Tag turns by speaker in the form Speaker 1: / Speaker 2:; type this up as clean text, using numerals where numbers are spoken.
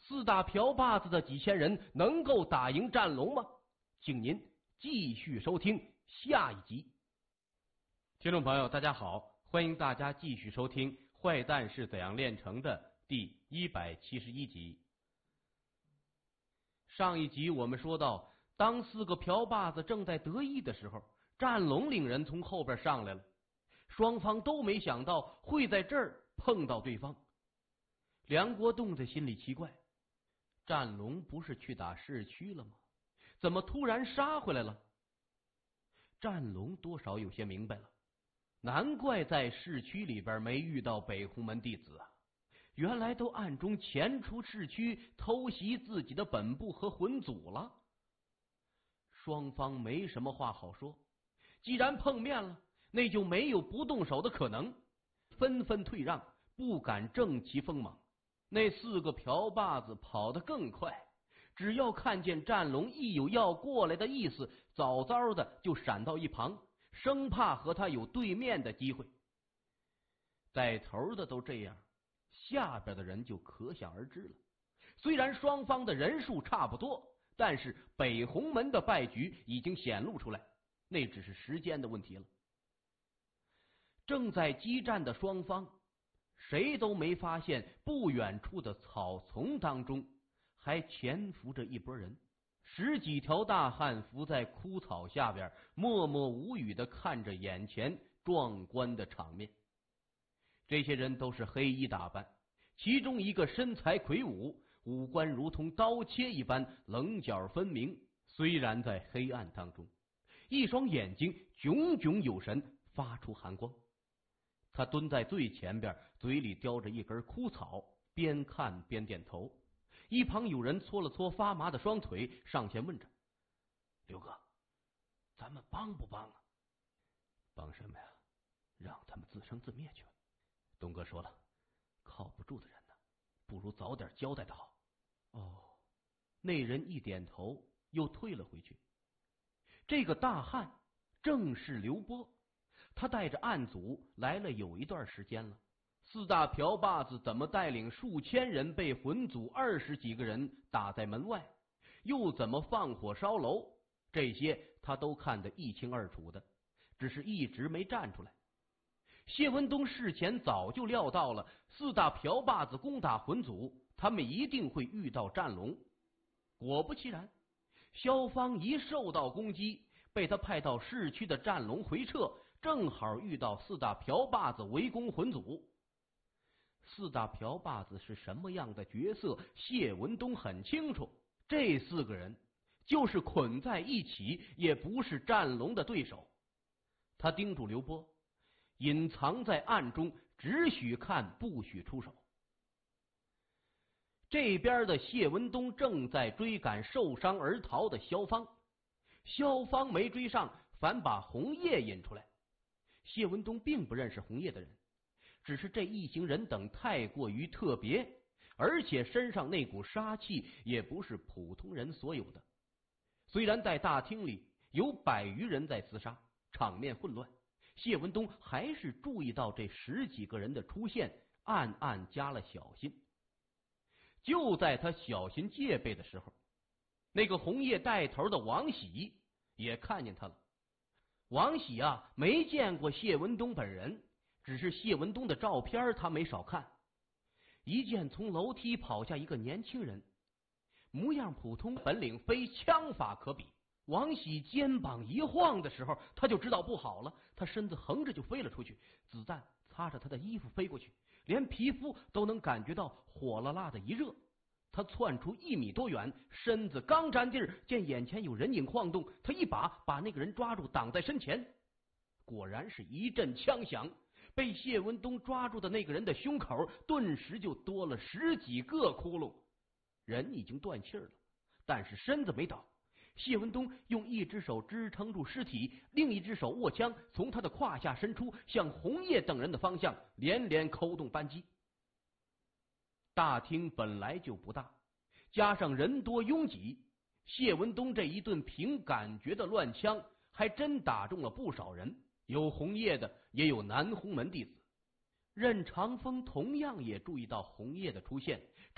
Speaker 1: 四大瓢把子的几千人能够打赢战龙吗？请您继续收听下一集。听众朋友大家好，欢迎大家继续收听《坏蛋是怎样炼成的》第171集。上一集我们说到，当四个瓢把子正在得意的时候，战龙领人从后边上来了，双方都没想到会在这儿碰到对方。梁国栋在心里奇怪，战龙不是去打市区了吗？怎么突然杀回来了？战龙多少有些明白了，难怪在市区里边没遇到北红门弟子啊，原来都暗中潜出市区偷袭自己的本部和魂祖了。双方没什么话好说，既然碰面了，那就没有不动手的可能，纷纷退让，不敢正其锋芒。那四个瓢把子跑得更快，只要看见战龙一有要过来的意思，早早的就闪到一旁，生怕和他有对面的机会。带头的都这样，下边的人就可想而知了。虽然双方的人数差不多，但是北红门的败局已经显露出来，那只是时间的问题了。正在激战的双方谁都没发现，不远处的草丛当中还潜伏着一拨人，十几条大汉伏在枯草下边，默默无语地看着眼前壮观的场面。这些人都是黑衣打扮，其中一个身材魁梧，五官如同刀切一般，棱角分明，虽然在黑暗当中，一双眼睛炯炯有神，发出寒光。他蹲在最前边，嘴里叼着一根枯草，边看边点头。一旁有人搓了搓发麻的双腿，上前问着：刘哥，咱们帮不帮啊？帮什么呀？让他们自生自灭去吧。东哥说了，靠不住的人呢，不如早点交代的好。哦，那人一点头，又退了回去。这个大汉正是刘波，他带着暗组来了有一段时间了。四大瓢把子怎么带领数千人被魂祖20几个人打在门外，又怎么放火烧楼，这些他都看得一清二楚的，只是一直没站出来。谢文东事前早就料到了四大瓢把子攻打魂祖，他们一定会遇到战龙。果不其然，萧芳一受到攻击，被他派到市区的战龙回撤，正好遇到四大瓢把子围攻魂祖。四大瓢把子是什么样的角色，谢文东很清楚，这四个人就是捆在一起也不是战龙的对手。他叮嘱刘波，隐藏在暗中，只许看不许出手。这边的谢文东正在追赶受伤而逃的萧芳，萧芳没追上，反把红叶引出来。谢文东并不认识红叶的人，只是这一行人等太过于特别，而且身上那股杀气也不是普通人所有的。虽然在大厅里有100余人在厮杀，场面混乱，谢文东还是注意到这10几个人的出现，暗暗加了小心。就在他小心戒备的时候，那个红叶带头的王喜也看见他了。王喜啊，没见过谢文东本人，只是谢文东的照片他没少看。一见从楼梯跑下一个年轻人，模样普通，本领非枪法可比。王喜肩膀一晃的时候，他就知道不好了，他身子横着就飞了出去，子弹擦着他的衣服飞过去，连皮肤都能感觉到火辣辣的一热。他窜出1米多远，身子刚沾地儿，见眼前有人影晃动，他一把把那个人抓住，挡在身前。果然是一阵枪响，被谢文东抓住的那个人的胸口顿时就多了10几个窟窿，人已经断气了，但是身子没倒。谢文东用一只手支撑住尸体，另一只手握枪，从他的胯下伸出，向红叶等人的方向连连扣动扳机。大厅本来就不大，加上人多拥挤，谢文东这一顿凭感觉的乱枪还真打中了不少人，有红叶的，也有南红门弟子。任长风同样也注意到红叶的出现，